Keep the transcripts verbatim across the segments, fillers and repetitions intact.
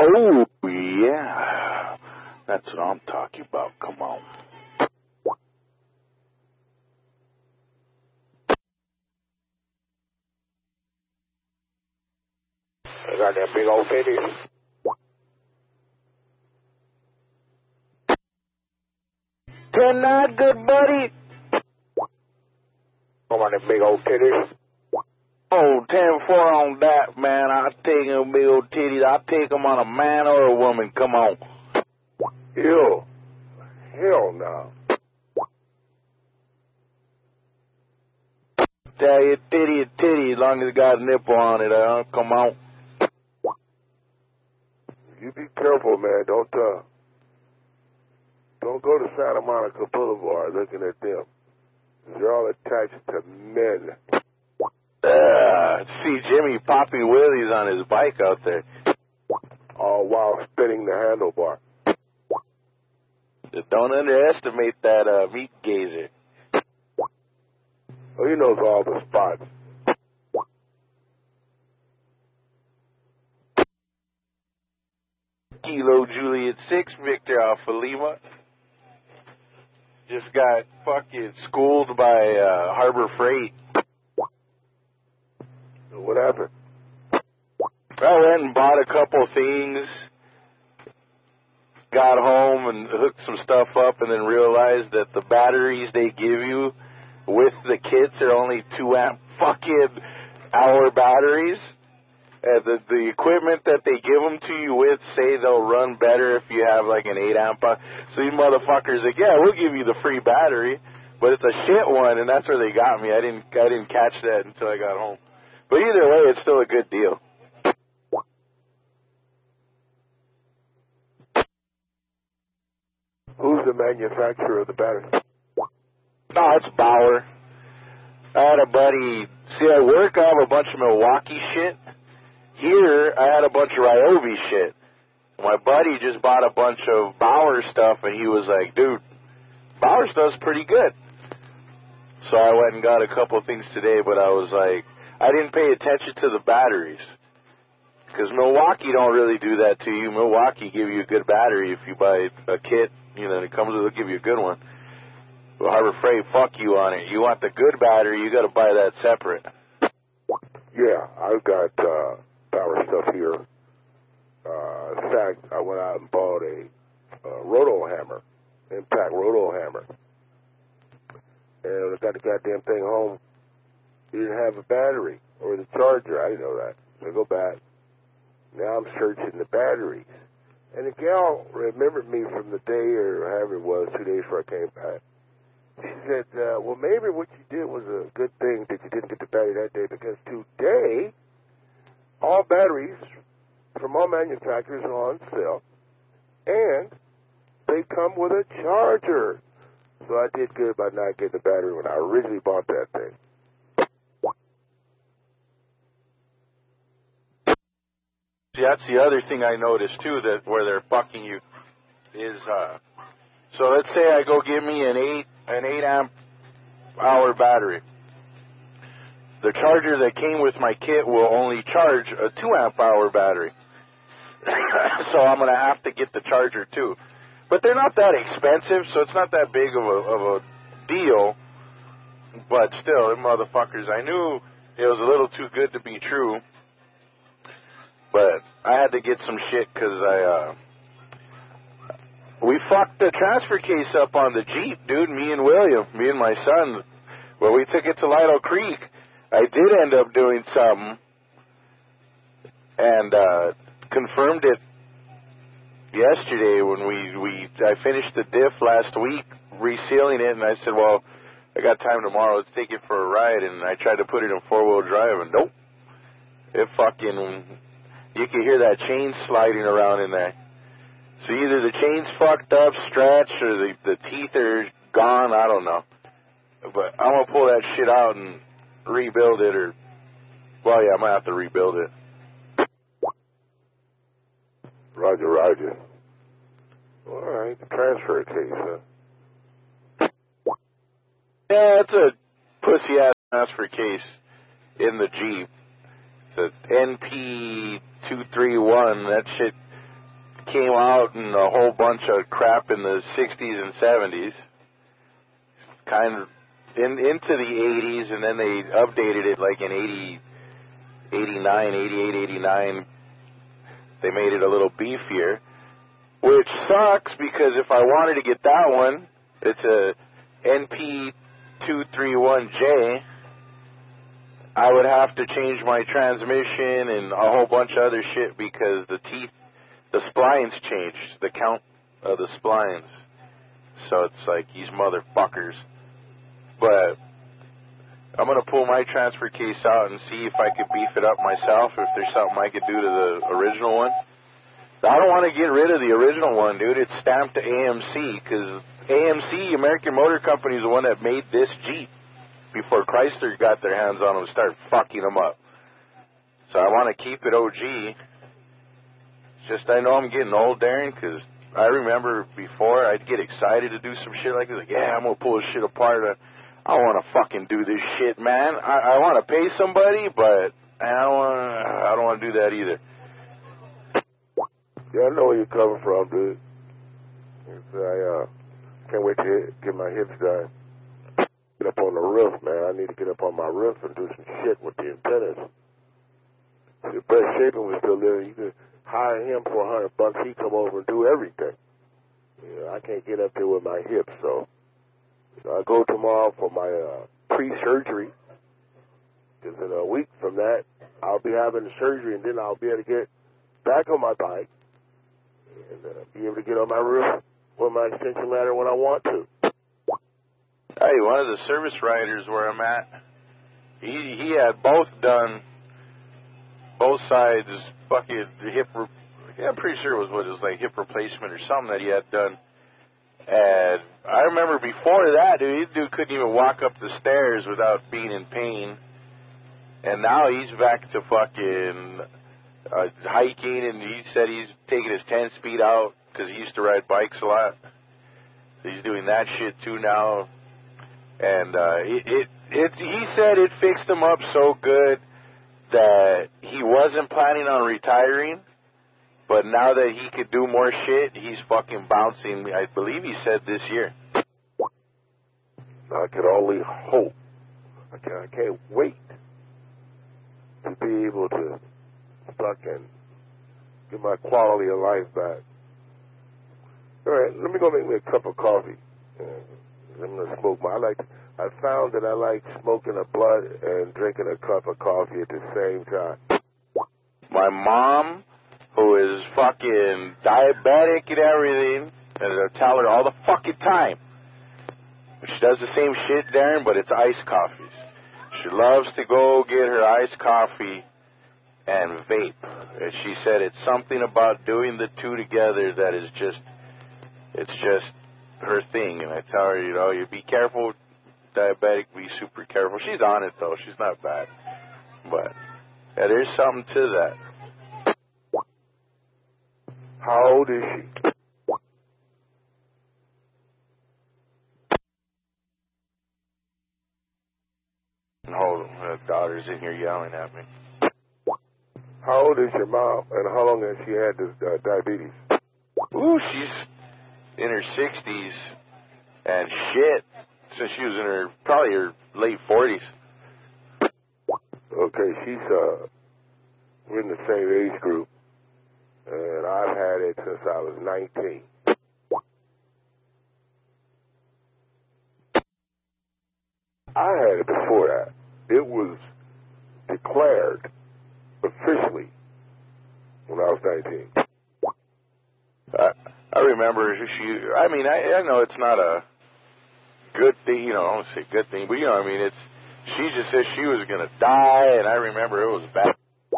Oh, yeah. That's what I'm talking about. Come on. I got that big old titties. Ten nine, good buddy. Come on, that big old titties. Oh, ten four on that, man. I'll take them big old titties. I'll take them on a man or a woman. Come on. Ew. Hell no. Tell you, titty is titty as long as it got a nipple on it. Uh, come on. You be careful, man. Don't, uh, don't go to Santa Monica Boulevard looking at them. They're all attached to men. Uh, see Jimmy popping wheelies on his bike out there. All while spinning the handlebar. Don't underestimate that uh, meat gazer. Oh, he knows all the spots. Kilo Juliet six, Victor Alpha Lima. Just got fucking schooled by uh, Harbor Freight. What happened? I went and bought a couple things, got home and hooked some stuff up, and then realized that the batteries they give you with the kits are only two amp fucking hour batteries. Uh, the the equipment that they give them to you with say they'll run better if you have like an eight amp. So these motherfuckers like, yeah, we'll give you the free battery, but it's a shit one, and that's where they got me. I didn't I didn't catch that until I got home. But either way, it's still a good deal. Who's the manufacturer of the battery? No, it's Bauer. I had a buddy. See, at work I have a bunch of Milwaukee shit. Here, I had a bunch of Ryobi shit. My buddy just bought a bunch of Bauer stuff, and he was like, dude, Bauer stuff's pretty good. So I went and got a couple of things today, but I was like, I didn't pay attention to the batteries. Because Milwaukee don't really do that to you. Milwaukee give you a good battery if you buy a kit. You know, it comes with, they'll give you a good one. But Harbor Freight, fuck you on it. You want the good battery, you got to buy that separate. Yeah, I've got uh, Bauer stuff here. Uh, in fact, I went out and bought a uh, roto hammer, impact roto hammer. And I got the goddamn thing home. It didn't have a battery or the charger. I didn't know that. So I go back. Now I'm searching the batteries. And the gal remembered me from the day or however it was, two days before I came back. She said, uh, well, maybe what you did was a good thing that you didn't get the battery that day, because today all batteries from all manufacturers are on sale, and they come with a charger. So I did good by not getting the battery when I originally bought that thing. See, that's the other thing I noticed, too, that where they're fucking you is, uh, so let's say I go give me an eight, an eight amp hour battery. The charger that came with my kit will only charge a two amp hour battery. So I'm going to have to get the charger, too. But they're not that expensive, so it's not that big of a, of a deal. But still, them motherfuckers, I knew it was a little too good to be true. But I had to get some shit because I, uh, we fucked the transfer case up on the Jeep, dude, me and William, me and my son. When we took it to Lido Creek, I did end up doing something and uh, confirmed it yesterday when we, we, I finished the diff last week, resealing it, and I said, well, I got time tomorrow, let's take it for a ride, and I tried to put it in four-wheel drive, and nope, it fucking... You can hear that chain sliding around in there. So either the chain's fucked up, stretched, or the, the teeth are gone, I don't know. But I'm going to pull that shit out and rebuild it, or, well, yeah, I might have to rebuild it. Roger, roger. All right, transfer case, huh? Yeah, it's a pussy-ass transfer case in the Jeep. It's a N P two three one. That shit came out in a whole bunch of crap in the sixties and seventies, kind of in, into the eighties, and then they updated it like in eighty, eighty-nine, eighty-eight, eighty-nine. They made it a little beefier, which sucks because if I wanted to get that one, it's a N P two thirty-one J, I would have to change my transmission and a whole bunch of other shit because the teeth, the splines changed, the count of the splines. So it's like, these motherfuckers. But I'm going to pull my transfer case out and see if I could beef it up myself, if there's something I could do to the original one. I don't want to get rid of the original one, dude. It's stamped to A M C, because A M C, American Motor Company, is the one that made this Jeep before Chrysler got their hands on them and started fucking them up. So I want to keep it O G. It's just I know I'm getting old, Darren, because I remember before I'd get excited to do some shit like this. Like, yeah, I'm going to pull this shit apart. I want to fucking do this shit, man. I, I want to pay somebody, but I don't want I don't want to do that either. Yeah, I know where you're coming from, dude. It's, I uh, can't wait to hit, get my hips done. Get up on the roof, man. I need to get up on my roof and do some shit with the antennas. If Brett Shapen was still living, you could hire him for a hundred bucks. He'd come over and do everything. You know, I can't get up there with my hips, so you know, I go tomorrow for my uh, pre-surgery. Because in a week from that, I'll be having the surgery, and then I'll be able to get back on my bike and uh, be able to get on my roof with my extension ladder when I want to. Hey, one of the service riders where I'm at, he he had both done, both sides, fucking hip, re- yeah, I'm pretty sure it was what it was like hip replacement or something that he had done. And I remember before that, dude, this dude couldn't even walk up the stairs without being in pain. And now he's back to fucking uh, hiking, and he said he's taking his ten-speed out because he used to ride bikes a lot. He's doing that shit too now. And uh, it, it, it, he said it fixed him up so good that he wasn't planning on retiring, but now that he could do more shit, he's fucking bouncing, I believe he said this year. I can only hope. I can't, I can't wait to be able to fucking get my quality of life back. All right, let me go make me a cup of coffee. Uh, I'm gonna smoke my. I like. I found that I like smoking a blunt and drinking a cup of coffee at the same time. My mom, who is fucking diabetic and everything, and I tell her all the fucking time. She does the same shit, Darren, but it's iced coffees. She loves to go get her iced coffee and vape. And she said it's something about doing the two together that is just, it's just her thing. And I tell her, you know, you be careful, diabetic, be super careful. She's on it, though. She's not bad. But yeah, there's something to that. How old is she? Hold on, my daughter's in here yelling at me. How old is your mom, and how long has she had this uh, diabetes? Ooh, she's in her sixties, and shit, since she was in her, probably her late forties. Okay, she's, uh, we're in the same age group, and I've had it since I was nineteen. I had it before that. It was declared officially when I was nineteen. I, I remember she, I mean, I, I know it's not a good thing, you know, I don't say good thing, but you know, I mean, it's, she just said she was going to die, and I remember it was bad.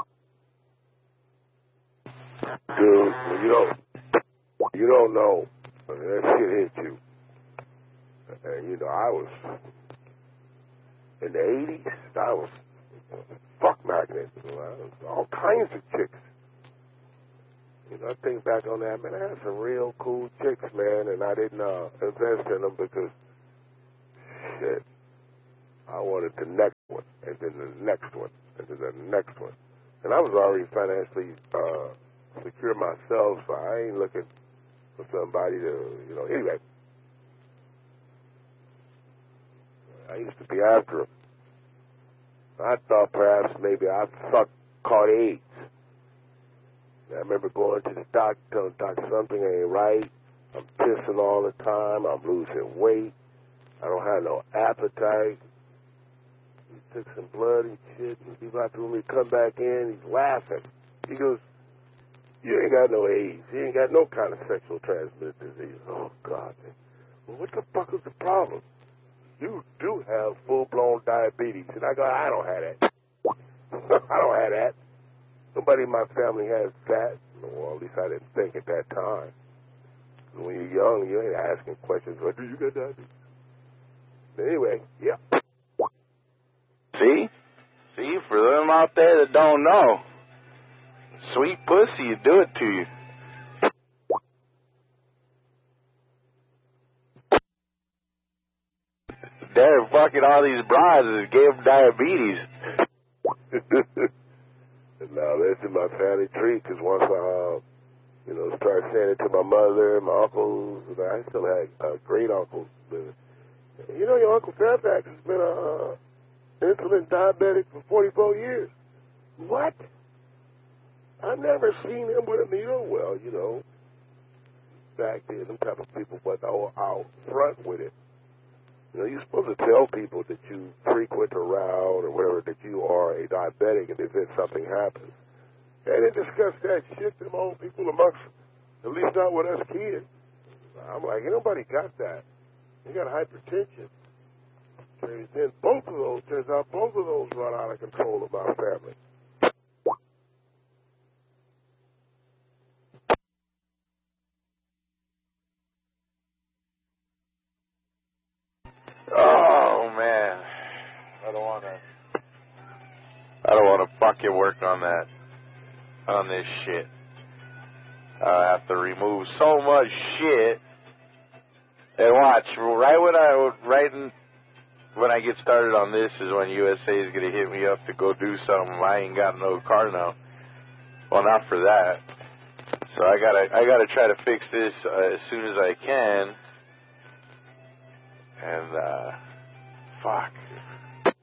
Dude, you don't, you don't know. I mean, that shit hit you. And, you know, I was, in the eighties, I was fuck magnet. All kinds of chicks. You know, I think back on that, man, I had some real cool chicks, man, and I didn't uh, invest in them because, shit, I wanted the next one, and then the next one, and then the next one. And I was already financially uh, secure myself, so I ain't looking for somebody to, you know, anyway. I used to be after him. I thought perhaps maybe I fuck caught AIDS. I remember going to the doctor, telling the doctor something ain't right. I'm pissing all the time. I'm losing weight. I don't have no appetite. He took some blood and shit, and he about to come back in. He's laughing. He goes, "You ain't got no AIDS. You ain't got no kind of sexual transmitted disease." Oh, God, man. Well, what the fuck is the problem? You do have full-blown diabetes. And I go, I don't have that. I don't have that. Nobody in my family has that. Well, at least I didn't think at that time. When you're young, you ain't asking questions. What do you got diabetes? Anyway, yeah. See? See, for them out there that don't know, sweet pussy, you do it to you. They're fucking all these brides that gave them diabetes. Now, that's in my family tree, because once I, uh, you know, started saying it to my mother and my uncles, and I still had uh, great uncles. But, you know, your Uncle Fairfax has been a uh, insulin diabetic for forty-four years. What? I've never seen him with a needle. Well, you know, back then, them type of people wasn't all out front with it. You know, you're supposed to tell people that you frequent around or whatever that you are a diabetic and if something happens. They didn't discuss that shit to them old people amongst, at least not with us kids. I'm like, ain't nobody got that. They got hypertension. And then both of those, turns out both of those run out of control of our family. Oh, man. I don't want to, I don't want to fucking work on that, on this shit. I have to remove so much shit. And watch, right when I, right in, when I get started on this is when U S A is going to hit me up to go do something. I ain't got no car now. Well, not for that. So I gotta, I gotta try to fix this uh, as soon as I can. And, uh, fuck.